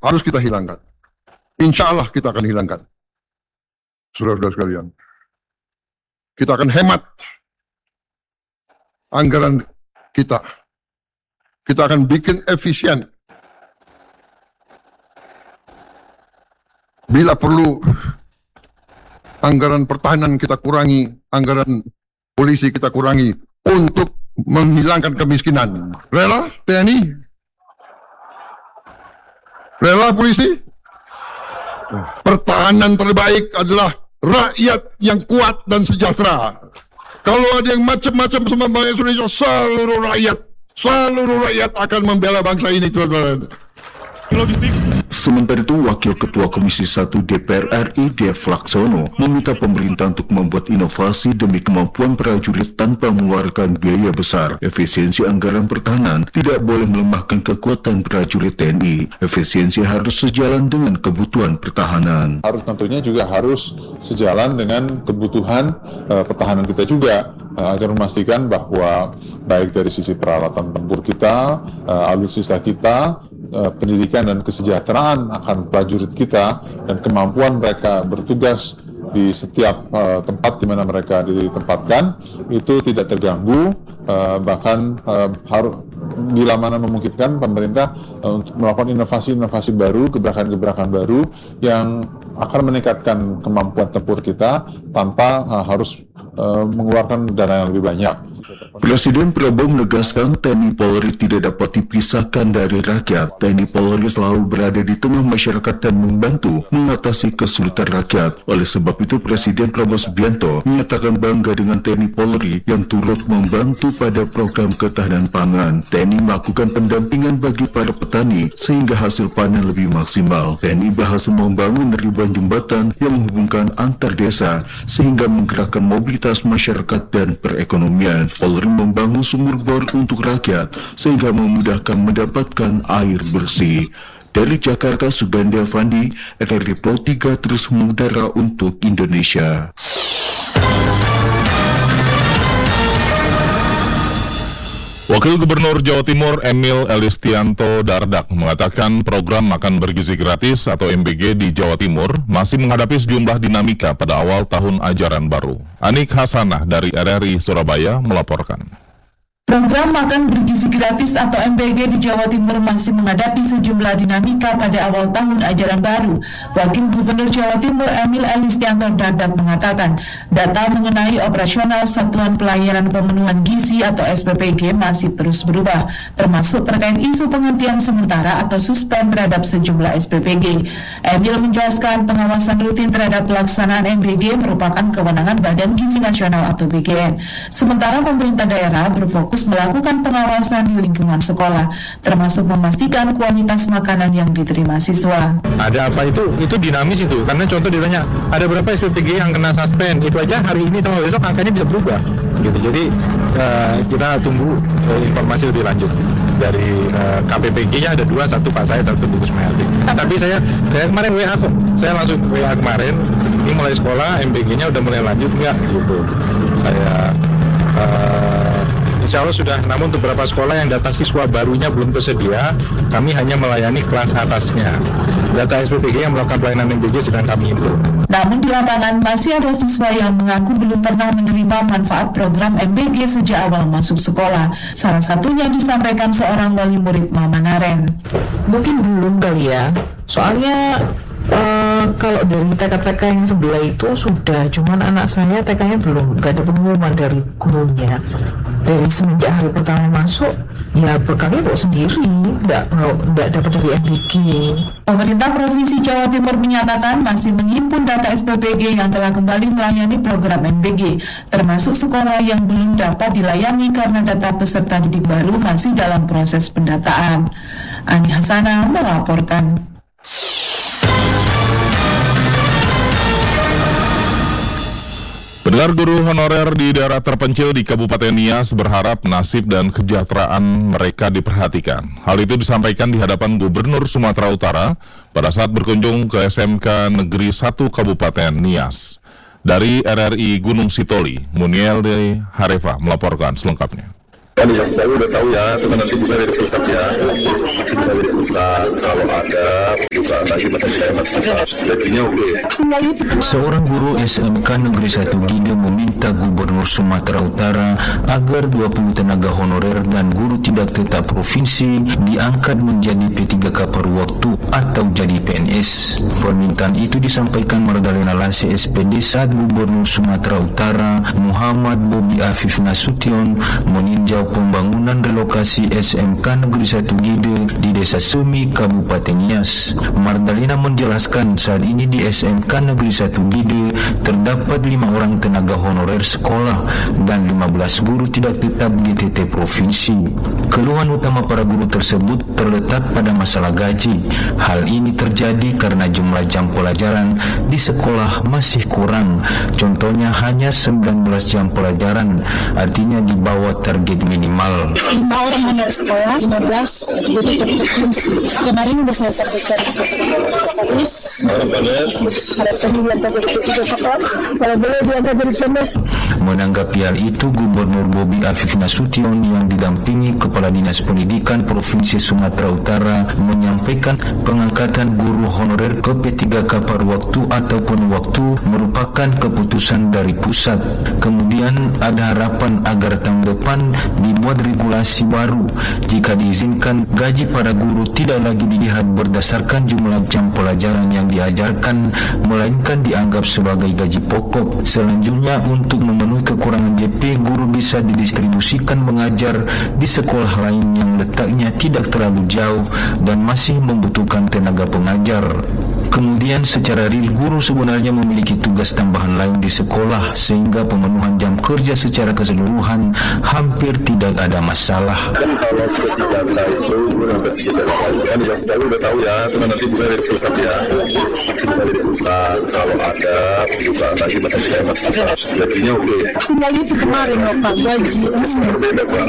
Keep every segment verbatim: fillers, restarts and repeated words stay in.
harus kita hilangkan. Insya Allah kita akan hilangkan. Saudara-saudara sekalian, kita akan hemat anggaran kita. Kita akan bikin efisien. Bila perlu, anggaran pertahanan kita kurangi, anggaran polisi kita kurangi untuk menghilangkan kemiskinan. Rela T N I? Rela polisi? Pertahanan terbaik adalah rakyat yang kuat dan sejahtera. Kalau ada yang macam-macam sama bangsa Indonesia, seluruh rakyat, seluruh rakyat akan membela bangsa ini, teman-teman. Logistik. Sementara itu, Wakil Ketua Komisi satu D P R R I Dev Laksono meminta pemerintah untuk membuat inovasi demi kemampuan prajurit tanpa mengeluarkan biaya besar. Efisiensi anggaran pertahanan tidak boleh melemahkan kekuatan prajurit T N I. Efisiensi harus sejalan dengan kebutuhan pertahanan. Harus tentunya juga harus sejalan dengan kebutuhan uh, pertahanan kita juga, uh, agar memastikan bahwa baik dari sisi peralatan tempur kita, uh, alutsista kita, uh, pendidikan dan kesejahteraan akan prajurit kita dan kemampuan mereka bertugas di setiap uh, tempat di mana mereka ditempatkan itu tidak terganggu, uh, bahkan uh, harus bila mana memungkinkan pemerintah uh, untuk melakukan inovasi-inovasi baru, gebrakan-gebrakan baru yang akan meningkatkan kemampuan tempur kita tanpa uh, harus uh, mengeluarkan dana yang lebih banyak. Presiden Prabowo menegaskan T N I Polri tidak dapat dipisahkan dari rakyat. T N I Polri selalu berada di tengah masyarakat dan membantu mengatasi kesulitan rakyat. Oleh sebab itu, Presiden Prabowo Subianto menyatakan bangga dengan T N I Polri yang turut membantu pada program ketahanan pangan. T N I melakukan pendampingan bagi para petani sehingga hasil panen lebih maksimal. T N I berhasil membangun ribuan jembatan yang menghubungkan antar desa sehingga menggerakkan mobilitas masyarakat dan perekonomian. Polri membangun sumur bor untuk rakyat sehingga memudahkan mendapatkan air bersih. Dari Jakarta, Sugandi Avandi, R R I Pro tiga terus mengudara untuk Indonesia. Wakil Gubernur Jawa Timur Emil Elistianto Dardak mengatakan program makan bergizi gratis atau M B G di Jawa Timur masih menghadapi sejumlah dinamika pada awal tahun ajaran baru. Anik Hasanah dari R R I Surabaya melaporkan. Program makan bergizi gratis atau M B G di Jawa Timur masih menghadapi sejumlah dinamika pada awal tahun ajaran baru. Wakil Gubernur Jawa Timur Emil Elistianto Dardak mengatakan, data mengenai operasional Satuan Pelayanan Pemenuhan Gizi atau S P P G masih terus berubah, termasuk terkait isu penghentian sementara atau suspend terhadap sejumlah S P P G. Emil menjelaskan pengawasan rutin terhadap pelaksanaan M B G merupakan kewenangan Badan Gizi Nasional atau B G N. Sementara pemerintah daerah berfokus melakukan pengawasan di lingkungan sekolah, termasuk memastikan kualitas makanan yang diterima siswa. Ada apa itu? Itu dinamis itu, karena contoh ditanya, ada berapa S P P G yang kena suspend? Itu aja hari ini sama besok angkanya bisa berubah. Gitu. Jadi uh, kita tunggu uh, informasi lebih lanjut. Dari uh, K P P G-nya ada dua, satu Pak Said, satu Bungkus Mayati. Tapi saya, saya kemarin W A kok, saya langsung W A kemarin, ini mulai sekolah, M B G-nya udah mulai lanjut nggak? Gitu. Saya... Uh, Insya Allah sudah, namun untuk beberapa sekolah yang data siswa barunya belum tersedia, kami hanya melayani kelas atasnya. Data S P P G yang melakukan pelayanan M B G sedang kami himpun. Namun di lapangan masih ada siswa yang mengaku belum pernah menerima manfaat program M B G sejak awal masuk sekolah. Salah satunya disampaikan seorang wali murid Mama Naren. Mungkin belum kali ya, soalnya Uh, kalau dari T K T K yang sebelah itu sudah, cuman anak saya T K-nya belum, gak ada pengumuman dari gurunya. Dari semenjak hari pertama masuk, ya bekalnya bawa sendiri, nggak nggak dapat dari M B G. Pemerintah Provinsi Jawa Timur menyatakan masih menghimpun data S P P G yang telah kembali melayani program M B G, termasuk sekolah yang belum dapat dilayani karena data peserta didik baru masih dalam proses pendataan. Ani Hasanah melaporkan. Pendengar, guru honorer di daerah terpencil di Kabupaten Nias berharap nasib dan kesejahteraan mereka diperhatikan. Hal itu disampaikan di hadapan Gubernur Sumatera Utara pada saat berkunjung ke S M K Negeri satu Kabupaten Nias. Dari R R I Gunung Sitoli, Muniel de Harefa melaporkan selengkapnya. Kan ya sudah udah tahu ya, itu kan nanti bisa dari pusat ya, bisa dari pusat. Kalau ada bukaan lagi masih saya masih jadinya oke. Seorang guru S M K Negeri satu Gide meminta Gubernur Sumatera Utara agar dua puluh tenaga honorer dan guru tidak tetap provinsi diangkat menjadi P tiga K paruh waktu atau jadi P N S. Permintaan itu disampaikan Magdalena Lase S P D saat Gubernur Sumatera Utara Muhammad Bobi Afif Nasution meninjau pembangunan relokasi S M K Negeri satu Gide di Desa Semi, Kabupaten Nias. Magdalena menjelaskan saat ini di S M K Negeri satu Gide terdapat lima orang tenaga honorer sekolah dan lima belas guru tidak tetap G T T provinsi. Keluhan utama para guru tersebut terletak pada masalah gaji. Hal ini terjadi karena jumlah jam pelajaran di sekolah masih kurang. Contohnya hanya sembilan belas jam pelajaran, artinya di bawah target minimal. lima orang honor sekolah, lima belas kemarin sudah saya sampaikan terus ada sembilan puluh tiga kapal kalau boleh diangkat jadi P N S. Menanggapi hal itu, Gubernur Bobi Afif Nasution yang didampingi Kepala Dinas Pendidikan Provinsi Sumatera Utara menyampaikan pengangkatan guru honorer ke P tiga K paruh waktu atau penuh waktu merupakan keputusan dari pusat. Kemudian ada harapan agar tahun depan dibuat regulasi baru jika diizinkan gaji para guru tidak lagi dilihat berdasarkan jumlah jam pelajaran yang diajarkan, melainkan dianggap sebagai gaji pokok. Selanjutnya, untuk memenuhi kekurangan J P, guru bisa didistribusikan mengajar di sekolah lain yang letaknya tidak terlalu jauh dan masih membutuhkan tenaga pengajar. Kemudian secara real guru sebenarnya memiliki tugas tambahan lain di sekolah sehingga pemenuhan jam kerja secara keseluruhan hampir tidak ada masalah. Kan kalau ketiga itu hampir tiga kali kan ya sudah udah tahu ya, itu kan nanti bisa dari pusat ya, bisa dari pusat. Kalau ada bukaan lagi masih saya masih jadinya oke. Tinggal itu kemarin Pak gaji. Beda Pak.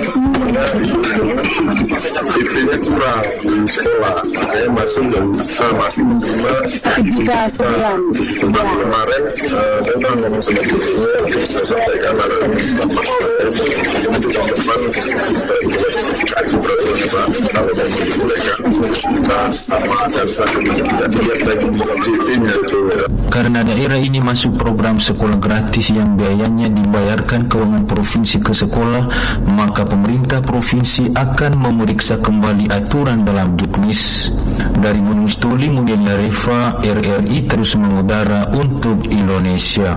Sipilnya kurang di sekolah. Saya masih dan masih Ketika sebulan. tentang kemarin saya pernah ngomong sama guru, saya sampaikan ada untuk tahun depan kita kaji peraturan Pak, kalau mau dibolehkan kita sama dan satu tidak lihat lagi J P-nya. Karena daerah ini masuk program sekolah gratis yang biayanya dibayarkan keuangan provinsi ke sekolah, maka pemerintah provinsi akan memeriksa kembali aturan dalam juknis. Dari Gunung Stoli, Mudelia Reva, R R I terus mengudara untuk Indonesia.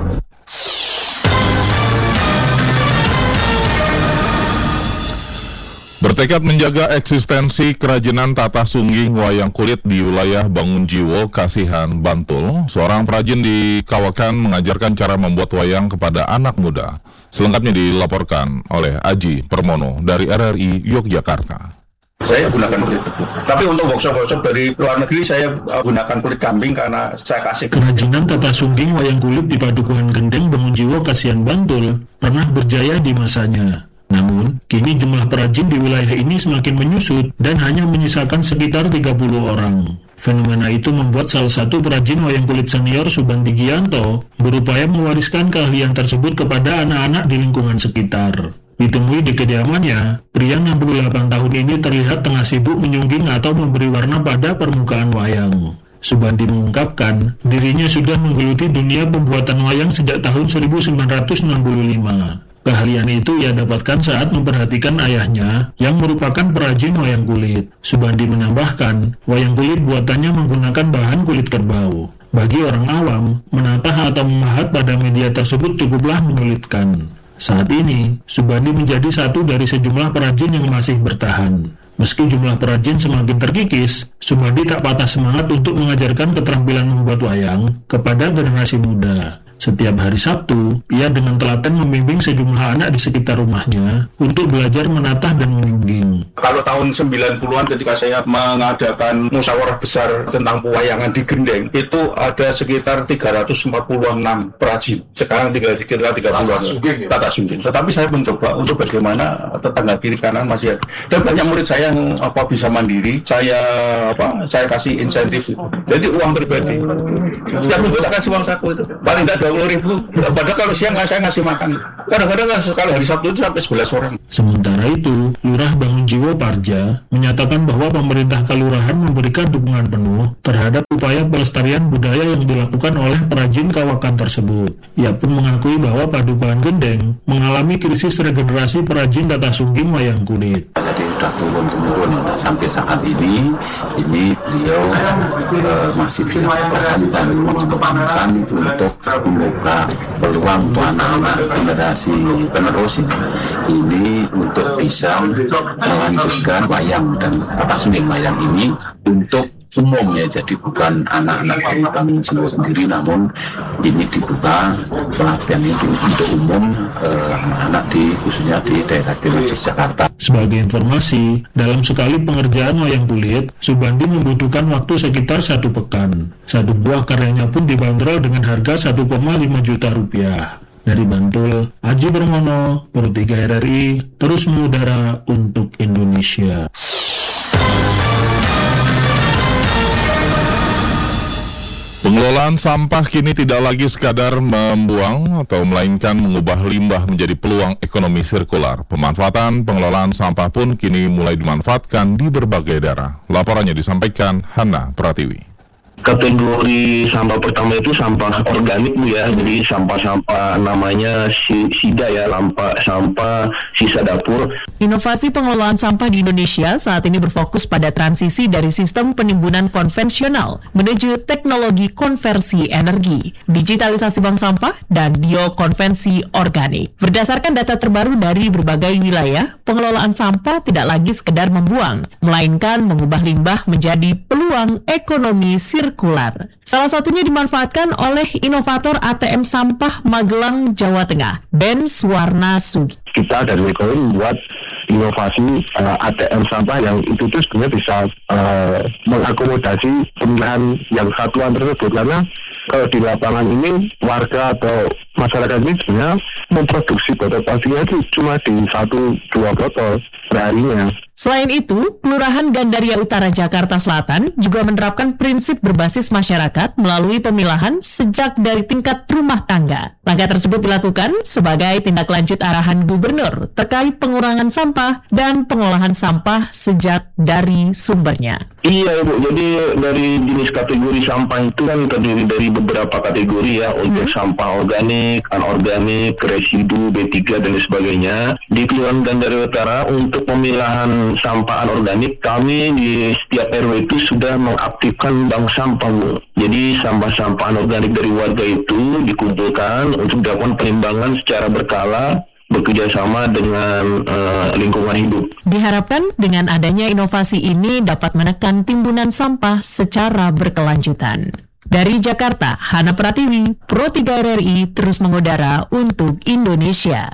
Bertekad menjaga eksistensi kerajinan tatah sungging wayang kulit di wilayah Bangunjiwo, Kasihan, Bantul, seorang perajin di Kawakan mengajarkan cara membuat wayang kepada anak muda. Selengkapnya dilaporkan oleh Aji Permono dari R R I Yogyakarta. Saya gunakan kulit tebu. Tapi untuk workshop-workshop dari luar negeri saya gunakan kulit kambing karena saya kasih. Kerajinan tatah sungging wayang kulit di Padukuhan Gendeng, Bangunjiwo, Kasihan, Bantul pernah berjaya di masanya. Namun, kini jumlah perajin di wilayah ini semakin menyusut dan hanya menyisakan sekitar tiga puluh orang. Fenomena itu membuat salah satu perajin wayang kulit senior, Subandi Gianto, berupaya mewariskan keahlian tersebut kepada anak-anak di lingkungan sekitar. Ditemui di kediamannya, pria enam puluh delapan tahun ini terlihat tengah sibuk menyungging atau memberi warna pada permukaan wayang. Subandi mengungkapkan, dirinya sudah menggeluti dunia pembuatan wayang sejak tahun seribu sembilan ratus enam puluh lima. Keahlian itu ia dapatkan saat memperhatikan ayahnya yang merupakan perajin wayang kulit. Subandi menambahkan, wayang kulit buatannya menggunakan bahan kulit kerbau. Bagi orang awam, menatah atau memahat pada media tersebut cukuplah menyulitkan. Saat ini, Subandi menjadi satu dari sejumlah perajin yang masih bertahan. Meski jumlah perajin semakin terkikis, Subandi tak patah semangat untuk mengajarkan keterampilan membuat wayang kepada generasi muda. Setiap hari Sabtu, ia dengan telaten membimbing sejumlah anak di sekitar rumahnya untuk belajar menatah dan menyungging. Kalau tahun sembilan puluhan ketika saya mengadakan musyawarah besar tentang pewayangan di Gendeng, itu ada sekitar tiga ratus empat puluh enam perajin. Sekarang tinggal sekitar tiga puluhan tata sungging. Tetapi saya mencoba untuk bagaimana tetangga kiri kanan masih ada. Dan banyak murid saya yang apa bisa mandiri, saya apa saya kasih insentif itu. Jadi uang pribadi. Setiap minggu saya kasih uang saku itu. Paling tidak dua puluh ribu. Padahal kalau siang saya ngasih makan. Kadang-kadang sekali hari Sabtu itu sampai sebelas orang. Sementara itu, Lurah Bangunjiwo Parja menyatakan bahwa pemerintah kelurahan memberikan dukungan penuh terhadap upaya pelestarian budaya yang dilakukan oleh perajin kawakan tersebut. Ia pun mengakui bahwa Padukuhan Gendeng mengalami krisis regenerasi perajin tata sungging wayang kulit. Jadi sudah turun-temurun nah, sampai saat ini, ini beliau uh, masih bisa bertahan dan mengembangkan untuk membuka peluang untuk anak-anak generasi penerus ini, ini untuk bisa melanjutkan wayang dan tata sungging wayang ini untuk umum ya, jadi bukan anak-anak dari Bangunjiwo sendiri, namun ini dibuka pelatihan ini untuk umum eh, anak-anak di khususnya di daerah istimewa Yogyakarta. Sebagai informasi, dalam sekali pengerjaan wayang kulit, Subandi membutuhkan waktu sekitar satu pekan. Satu buah karyanya pun dibanderol dengan harga satu koma lima juta rupiah. Dari Bantul, Aji Bermono, Pro tiga R R I, terus mengudara untuk Indonesia. Pengelolaan sampah kini tidak lagi sekadar membuang atau melainkan mengubah limbah menjadi peluang ekonomi sirkular. Pemanfaatan pengelolaan sampah pun kini mulai dimanfaatkan di berbagai daerah. Laporannya disampaikan Hana Pratiwi. Kategori sampah pertama itu sampah organik Bu ya, jadi sampah-sampah namanya SIDA ya, sampah sampah sisa dapur. Inovasi pengelolaan sampah di Indonesia saat ini berfokus pada transisi dari sistem penimbunan konvensional menuju teknologi konversi energi, digitalisasi bank sampah, dan biokonvensi organik. Berdasarkan data terbaru dari berbagai wilayah, pengelolaan sampah tidak lagi sekedar membuang, melainkan mengubah limbah menjadi peluang ekonomi sirkular. Salah satunya dimanfaatkan oleh inovator A T M sampah Magelang, Jawa Tengah, Ben Suwarna Sugi. Kita dari Ekonomi membuat inovasi uh, A T M sampah yang itu tuh sebenarnya bisa uh, mengakomodasi pemilihan yang satuan tersebut, karena kalau di lapangan ini warga atau masyarakat ini sebenarnya memproduksi botol plastiknya itu cuma di satu dua botol perharinya. Selain itu, Kelurahan Gandaria Utara Jakarta Selatan juga menerapkan prinsip berbasis masyarakat melalui pemilahan sejak dari tingkat rumah tangga. Langkah tersebut dilakukan sebagai tindak lanjut arahan gubernur terkait pengurangan sampah dan pengolahan sampah sejak dari sumbernya. Iya Bu, jadi dari jenis kategori sampah itu kan terdiri dari beberapa kategori ya, untuk hmm. sampah organik, anorganik, residu, B tiga dan sebagainya. Di Kelurahan Gandaria Utara untuk pemilahan sampah anorganik, kami di setiap R W itu sudah mengaktifkan bank sampah Bu. Jadi sampah-sampah anorganik dari warga itu dikumpulkan untuk dilakukan penimbangan secara berkala, bekerjasama dengan uh, lingkungan hidup. Diharapkan dengan adanya inovasi ini dapat menekan timbunan sampah secara berkelanjutan. Dari Jakarta, Hana Pratiwi, Pro tiga R R I terus mengudara untuk Indonesia.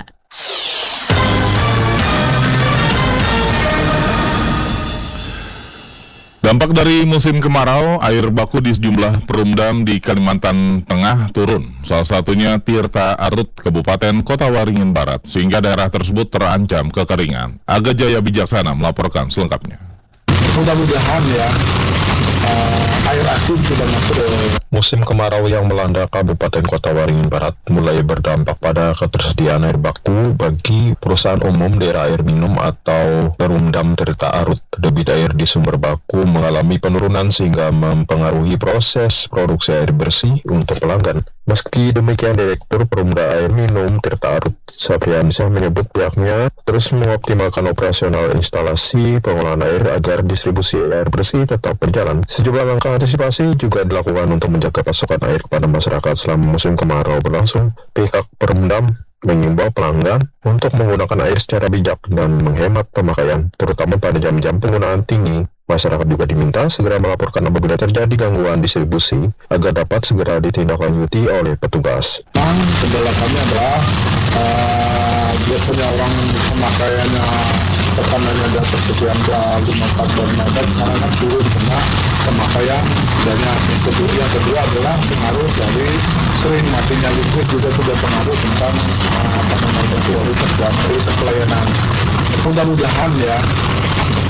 Dampak dari musim kemarau, air baku di sejumlah perumdam di Kalimantan Tengah turun. Salah satunya Tirta Arut, Kabupaten Kota Waringin Barat, sehingga daerah tersebut terancam kekeringan. Aga Jaya Bijaksana melaporkan selengkapnya. Mudah-mudahan ya, uh, air asin sudah masuk. Musim kemarau yang melanda Kabupaten Kota Waringin Barat mulai berdampak pada ketersediaan air baku bagi perusahaan umum daerah air minum atau perumdam Tirta Arut. Debit air di sumber baku mengalami penurunan sehingga mempengaruhi proses produksi air bersih untuk pelanggan. Meski demikian, Direktur Perumda Air Minum Tirta Arut, Sapriansyah, menyebut pihaknya terus mengoptimalkan operasional instalasi pengolahan air agar distribusi air bersih tetap berjalan. Sejumlah langkah antisipasi juga dilakukan untuk menjaga pasokan air kepada masyarakat selama musim kemarau berlangsung. Pihak Perumdam mengimbau pelanggan untuk menggunakan air secara bijak dan menghemat pemakaian, terutama pada jam-jam penggunaan tinggi. Masyarakat juga diminta segera melaporkan apabila terjadi gangguan distribusi agar dapat segera ditindaklanjuti oleh petugas. Kendala kami adalah uh, biasanya orang pemakaiannya tekanannya dan persediaan lima empat dan lima sekarang kan turun karena pemakaian, dan yang kedua, yang kedua adalah pengaruh dari sering matinya listrik juga sudah pengaruh tentang uh, apa namanya kualitas dan kualitas pelayanan. Mudah-mudahan ya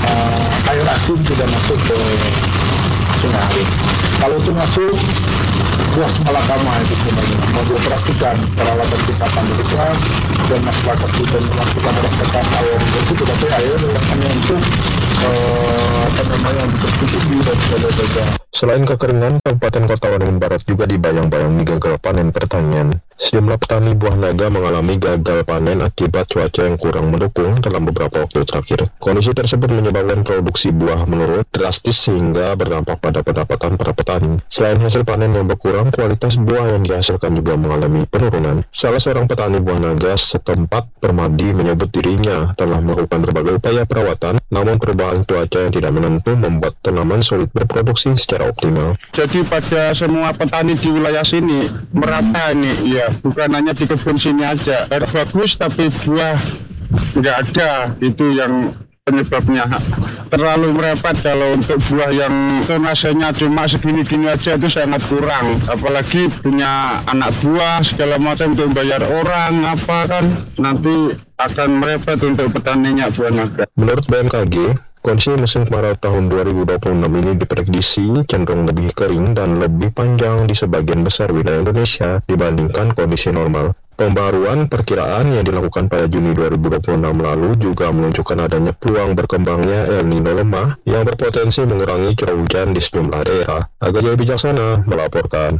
uh, air asin sudah masuk ke sungai. Kalau itu masuk, buah malakama itu sebenarnya mau dioperasikan peralatan kita Amerika dan masyarakat kita memang kita merasakan air itu tetapi air yang hanya untuk uh, apa namanya untuk mencuci dan sebagainya. Selain kekeringan, Kabupaten Kota Waringin Barat juga dibayang-bayangi gagal panen pertanian. Sejumlah petani buah naga mengalami gagal panen akibat cuaca yang kurang mendukung dalam beberapa waktu terakhir. Kondisi tersebut menyebabkan produksi buah menurun drastis sehingga berdampak pada pendapatan para petani. Selain hasil panen yang berkurang, kualitas buah yang dihasilkan juga mengalami penurunan. Salah seorang petani buah naga setempat Permadi menyebut dirinya telah melakukan berbagai upaya perawatan, namun perubahan cuaca yang tidak menentu membuat tanaman sulit berproduksi secara optimal. Jadi pada semua petani di wilayah sini merata ini, ya bukan hanya di kebun sini aja. Air bagus tapi buah nggak ada, itu yang penyebabnya. Terlalu merepet kalau untuk buah yang tonasenya cuma segini-gini aja itu sangat kurang. Apalagi punya anak buah segala macam untuk bayar orang apa kan, nanti akan merepet untuk petaninya buah naga. Menurut B M K G, kondisi musim kemarau tahun dua ribu dua puluh enam ini diprediksi cenderung lebih kering dan lebih panjang di sebagian besar wilayah Indonesia dibandingkan kondisi normal. Pembaruan perkiraan yang dilakukan pada Juni dua ribu dua puluh enam lalu juga menunjukkan adanya peluang berkembangnya El Nino lemah yang berpotensi mengurangi curah hujan di sejumlah daerah. Aga Jaya Bijaksana melaporkan.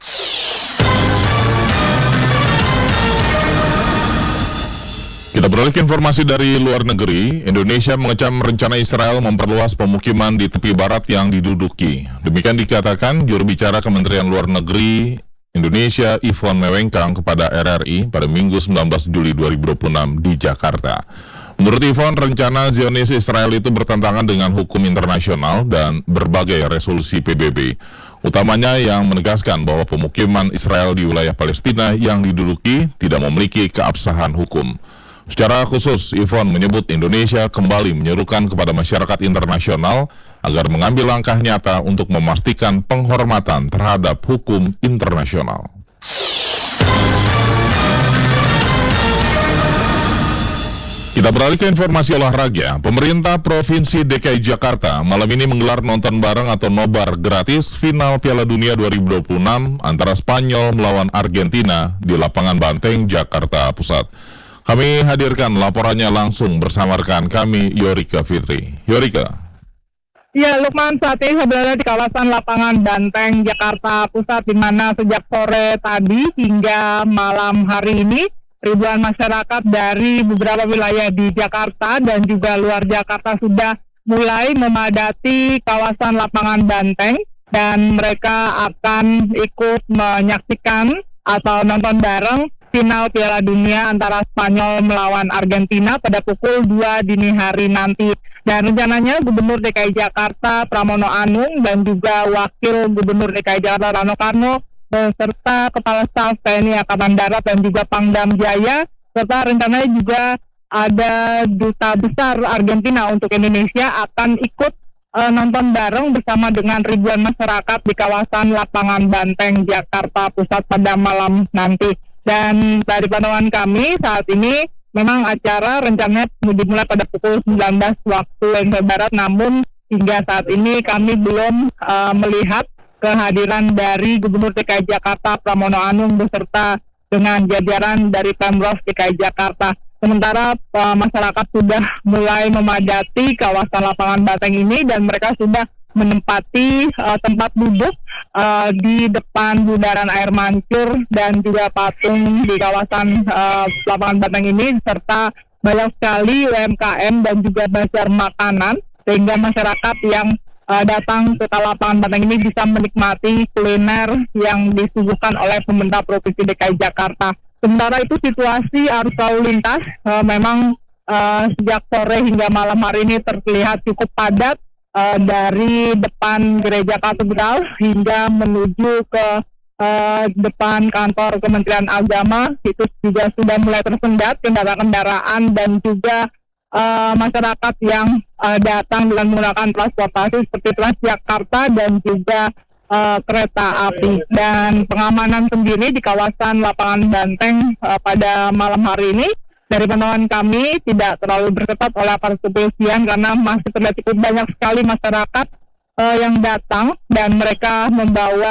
Kita beralih ke informasi dari luar negeri. Indonesia mengecam rencana Israel memperluas pemukiman di tepi barat yang diduduki. Demikian dikatakan juru bicara Kementerian Luar Negeri Indonesia Yvonne Mewengkang kepada R R I pada Minggu sembilan belas Juli dua ribu dua puluh enam di Jakarta. Menurut Yvonne, rencana Zionis Israel itu bertentangan dengan hukum internasional dan berbagai resolusi P B B. Utamanya yang menegaskan bahwa pemukiman Israel di wilayah Palestina yang diduduki tidak memiliki keabsahan hukum. Secara khusus, Yvonne menyebut Indonesia kembali menyerukan kepada masyarakat internasional agar mengambil langkah nyata untuk memastikan penghormatan terhadap hukum internasional. Kita beralih ke informasi olahraga. Pemerintah Provinsi D K I Jakarta malam ini menggelar nonton bareng atau nobar gratis final Piala Dunia dua ribu dua puluh enam antara Spanyol melawan Argentina di lapangan Banteng, Jakarta Pusat. Kami hadirkan laporannya langsung bersama rekan kami, Yorika Fitri. Yorika. Ya, Lukman, saat ini saya berada di kawasan lapangan Banteng, Jakarta Pusat, di mana sejak sore tadi hingga malam hari ini, ribuan masyarakat dari beberapa wilayah di Jakarta dan juga luar Jakarta sudah mulai memadati kawasan lapangan Banteng, dan mereka akan ikut menyaksikan atau nonton bareng final Piala Dunia antara Spanyol melawan Argentina pada pukul dua dini hari nanti. Dan rencananya Gubernur D K I Jakarta Pramono Anung dan juga Wakil Gubernur D K I Jakarta Rano Karno beserta Kepala Staf T N I Angkatan Darat dan juga Pangdam Jaya, serta rencananya juga ada Duta Besar Argentina untuk Indonesia akan ikut uh, nonton bareng bersama dengan ribuan masyarakat di kawasan lapangan Banteng, Jakarta Pusat pada malam nanti. Dan dari pantauan kami saat ini memang acara rencananya dimulai pada pukul sembilan belas waktu Indonesia Barat, namun hingga saat ini kami belum uh, melihat kehadiran dari Gubernur D K I Jakarta Pramono Anung beserta dengan jajaran dari Pemprov D K I Jakarta. Sementara uh, masyarakat sudah mulai memadati kawasan lapangan Banteng ini dan mereka sudah menempati uh, tempat duduk uh, di depan bundaran air mancur dan juga patung di kawasan uh, lapangan Banteng ini, serta banyak sekali U M K M dan juga bazar makanan, sehingga masyarakat yang uh, datang ke lapangan Banteng ini bisa menikmati kuliner yang disuguhkan oleh pemerintah Provinsi D K I Jakarta. Sementara itu situasi arus lalu lintas uh, memang uh, sejak sore hingga malam hari ini terlihat cukup padat. Uh, dari depan gereja katedral hingga menuju ke uh, depan kantor Kementerian Agama, itu juga sudah mulai tersendat kendaraan-kendaraan dan juga uh, masyarakat yang uh, datang dengan menggunakan transportasi seperti Transjakarta dan juga uh, kereta api. Dan pengamanan sendiri di kawasan lapangan Banteng uh, pada malam hari ini dari pantauan kami tidak terlalu berketat oleh aparat kepolisian karena masih terlihat cukup banyak sekali masyarakat uh, yang datang dan mereka membawa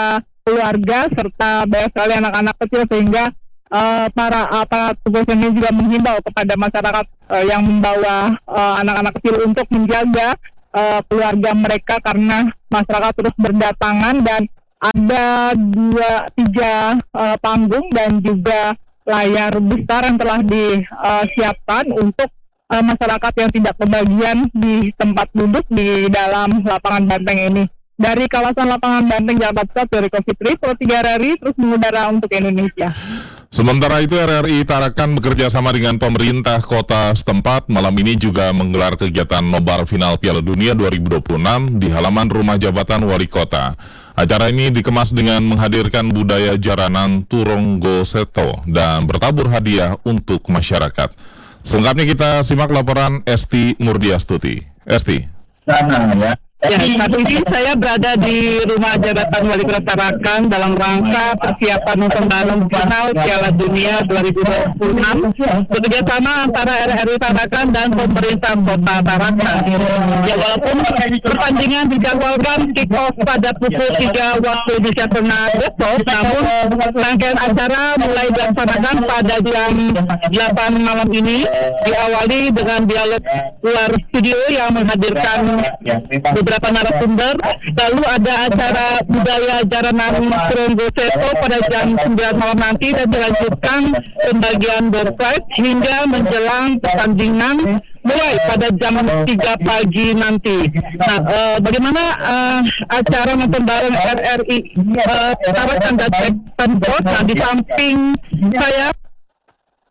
keluarga serta banyak sekali anak-anak kecil, sehingga uh, para aparat tugas ini juga menghimbau kepada masyarakat uh, yang membawa uh, anak-anak kecil untuk menjaga uh, keluarga mereka, karena masyarakat terus berdatangan dan ada dua tiga uh, panggung dan juga layar besar yang telah disiapkan uh, untuk uh, masyarakat yang tidak kebagian di tempat duduk di dalam lapangan banteng ini. Dari kawasan lapangan Banteng, Jakarta Pusat, dari Fitri, Pro tiga R R I terus mengudara untuk Indonesia. Sementara itu, R R I Tarakan bekerja sama dengan pemerintah kota setempat malam ini juga menggelar kegiatan nobar final Piala Dunia dua ribu dua puluh enam di halaman rumah jabatan wali kota. Acara ini dikemas dengan menghadirkan budaya jaranan Turonggo Seto dan bertabur hadiah untuk masyarakat. Selengkapnya kita simak laporan Esti Murdiastuti. Esti. Sana ya. Ya, saat ini saya berada di rumah jabatan Wali Kota Tarakan dalam rangka persiapan nonton bareng final Piala Dunia dua ribu dua puluh enam bekerjasama antara R R I Tarakan dan pemerintah Kota Tarakan. Ya, walaupun pertandingan dijadwalkan kick off pada pukul tiga waktu Indonesia Tengah besok, namun rangkaian acara mulai dilaksanakan pada jam delapan malam ini, diawali dengan dialog luar studio yang menghadirkan beberapa narasumber. Lalu ada acara budaya jaranan Turonggo Seto pada jam sembilan malam nanti dan dilanjutkan pembagian door prize hingga menjelang pertandingan mulai pada jam tiga pagi nanti. Nah, uh, bagaimana uh, acara nonton bareng R R I uh, Tarakan dan Pemkot? Nah, di samping saya